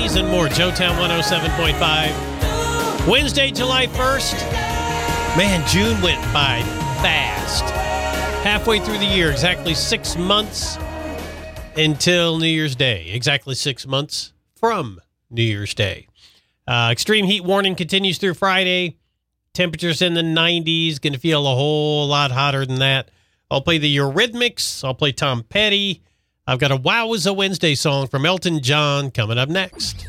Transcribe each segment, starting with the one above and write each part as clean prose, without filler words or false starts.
80s and more. Joetown 107.5. Wednesday, July 1st. Man, June went by fast. Halfway through the year, exactly 6 months until New Year's Day. Exactly 6 months from New Year's Day. Extreme heat warning continues through Friday. Temperatures in the 90s. Going to feel a whole lot hotter than that. I'll play the Eurythmics. I'll play Tom Petty. I've got a Wowza Wednesday song from Elton John coming up next.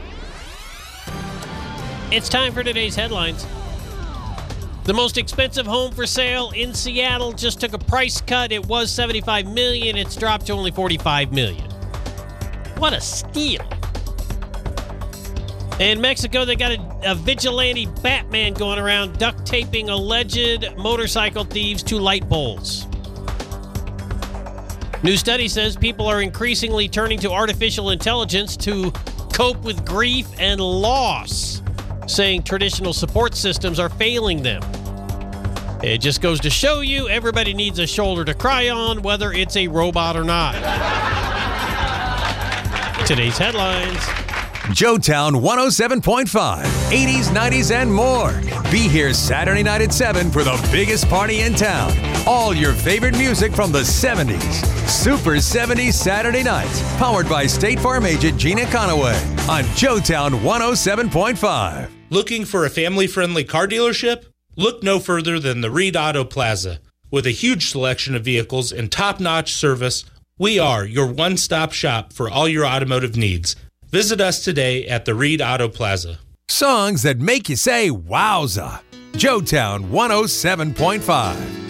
It's time for today's headlines. The most expensive home for sale in Seattle just took a price cut. It was $75 million. It's dropped to only $45 million. What a steal. In Mexico, they got a vigilante Batman going around duct taping alleged motorcycle thieves to light poles. New study says people are increasingly turning to artificial intelligence to cope with grief and loss, saying traditional support systems are failing them. It just goes to show you everybody needs a shoulder to cry on, whether it's a robot or not. Today's headlines. Joetown 107.5, 80s, 90s, and more. Be here Saturday night at 7 for the biggest party in town. All your favorite music from the 70s. Super 70s Saturday nights. Powered by State Farm agent Gina Conaway on Joetown 107.5. Looking for a family-friendly car dealership? Look no further than the Reed Auto Plaza. With a huge selection of vehicles and top-notch service, we are your one-stop shop for all your automotive needs. Visit us today at the Reed Auto Plaza. Songs that make you say wowza. Joetown 107.5.